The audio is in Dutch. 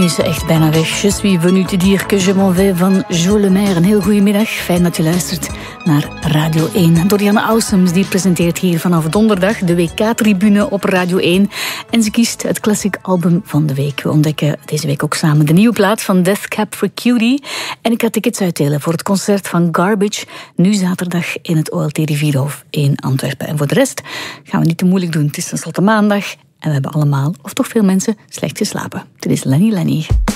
is echt bijna weg. Je suis venu te dire que je m'en vais van Jo Lemaire. Een heel goede middag. Fijn dat u luistert naar Radio 1. Dorianne Ausums die presenteert hier vanaf donderdag de WK-tribune op Radio 1. En ze kiest het classic album van de week. We ontdekken deze week ook samen de nieuwe plaat van Death Cab for Cutie. En ik ga tickets uitdelen voor het concert van Garbage. Nu zaterdag in het OLT Rivierhof in Antwerpen. En voor de rest gaan we niet te moeilijk doen. Het is tenslotte maandag. En we hebben allemaal, of toch veel mensen, slecht geslapen. Dit is Lenny Lenny.